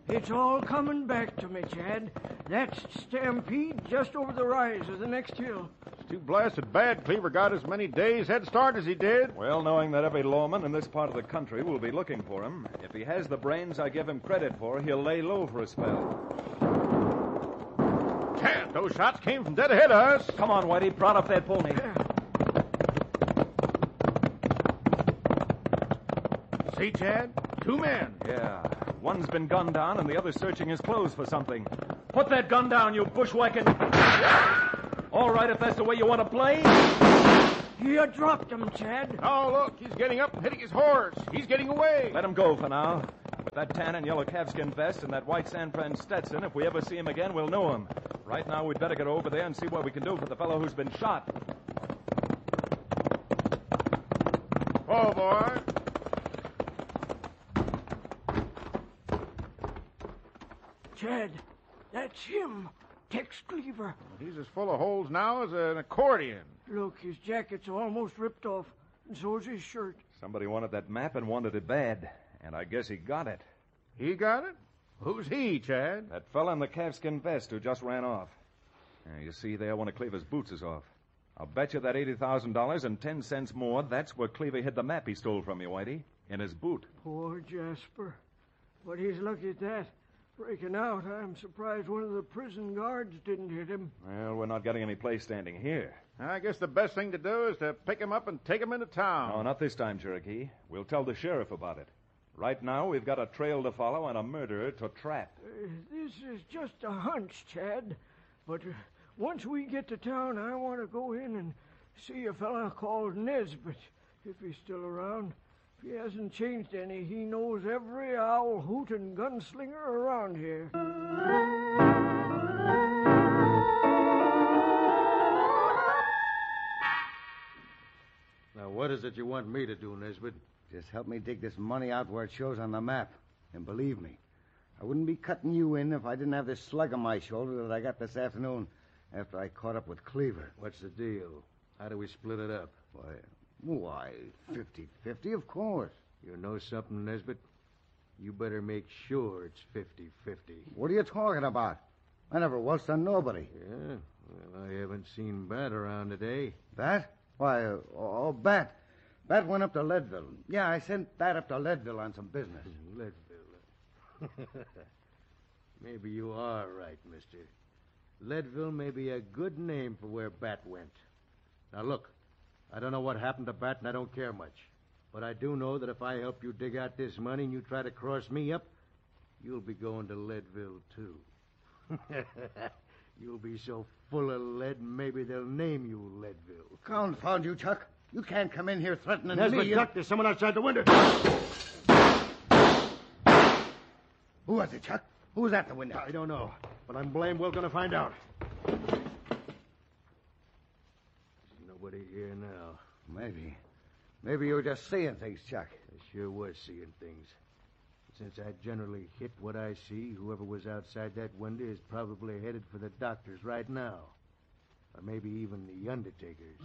It's all coming back to me, Chad. That's Stampede just over the rise of the next hill. It's too blasted bad Cleaver got as many days head start as he did. Well, knowing that every lawman in this part of the country will be looking for him, if he has the brains I give him credit for, he'll lay low for a spell. Chad, those shots came from dead ahead of us. Come on, Whitey, prod up that pony. See, Chad? 2 men. Yeah. One's been gunned down and the other's searching his clothes for something. Put that gun down, you bushwhacking... All right, if that's the way you want to play. You dropped him, Chad. Oh, look, he's getting up and hitting his horse. He's getting away. Let him go for now. With that tan and yellow calfskin vest and that white San Fran Stetson, if we ever see him again, we'll know him. Right now, we'd better get over there and see what we can do for the fellow who's been shot. Oh, boy. Chad, that's him. Tex Cleaver. He's as full of holes now as an accordion. Look, his jacket's almost ripped off, and so's his shirt. Somebody wanted that map and wanted it bad, and I guess he got it. He got it? Who's he, Chad? That fella in the calfskin vest who just ran off. You see there, one of Cleaver's boots is off. I'll bet you that $80,000 and 10 cents more, that's where Cleaver hid the map he stole from you, Whitey. In his boot. Poor Jasper. But he's lucky at that. Breaking out, I'm surprised one of the prison guards didn't hit him. Well, we're not getting any place standing here. I guess the best thing to do is to pick him up and take him into town. No, not this time, Cherokee. We'll tell the sheriff about it. Right now, we've got a trail to follow and a murderer to trap. This is just a hunch, Chad. But once we get to town, I want to go in and see a fella called Nesbitt, if he's still around. If he hasn't changed any, he knows every owl, hoot, and gunslinger around here. Now, what is it you want me to do, Nesbitt? Just help me dig this money out where it shows on the map. And believe me, I wouldn't be cutting you in if I didn't have this slug on my shoulder that I got this afternoon after I caught up with Cleaver. What's the deal? How do we split it up? Why, 50-50, of course. You know something, Nesbitt? You better make sure it's 50-50. What are you talking about? I never waltzed on nobody. Yeah? Well, I haven't seen Bat around today. Bat? Why, Bat. Bat went up to Leadville. Yeah, I sent Bat up to Leadville on some business. Leadville. Maybe you are right, mister. Leadville may be a good name for where Bat went. Now, look. I don't know what happened to Bat, and I don't care much. But I do know that if I help you dig out this money and you try to cross me up, you'll be going to Leadville, too. You'll be so full of lead, maybe they'll name you Leadville. Confound you, Chuck. You can't come in here threatening Nesbitt, me. duck, there's someone outside the window. Who was it, Chuck? Who was at the window? I don't know, but I'm blame well going to find out. Nobody here now. Maybe you were just seeing things, Chuck. I sure was seeing things. Since I generally hit what I see, whoever was outside that window is probably headed for the doctors right now. Or maybe even the undertakers.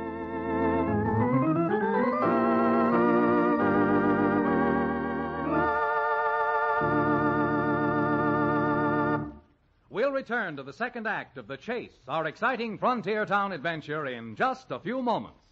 We'll return to the second act of The Chase, our exciting frontier town adventure, in just a few moments.